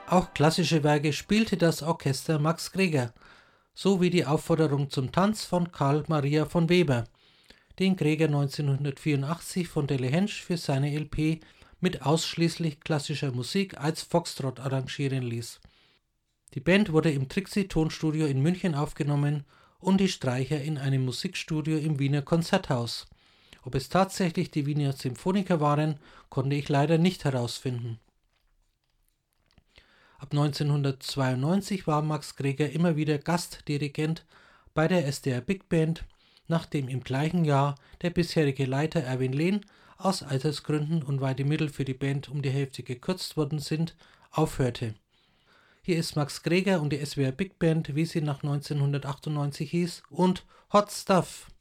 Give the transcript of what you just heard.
Auch klassische Werke spielte das Orchester Max Greger, so wie die Aufforderung zum Tanz von Carl Maria von Weber, den Greger 1984 von Delle Hensch für seine LP mit ausschließlich klassischer Musik als Foxtrott arrangieren ließ. Die Band wurde im Trixie-Tonstudio in München aufgenommen und die Streicher in einem Musikstudio im Wiener Konzerthaus. Ob es tatsächlich die Wiener Symphoniker waren, konnte ich leider nicht herausfinden. Ab 1992 war Max Greger immer wieder Gastdirigent bei der SDR Big Band, nachdem im gleichen Jahr der bisherige Leiter Erwin Lehn aus Altersgründen und weil die Mittel für die Band um die Hälfte gekürzt worden sind, aufhörte. Hier ist Max Greger und die SWR Big Band, wie sie nach 1998 hieß, und Hot Stuff.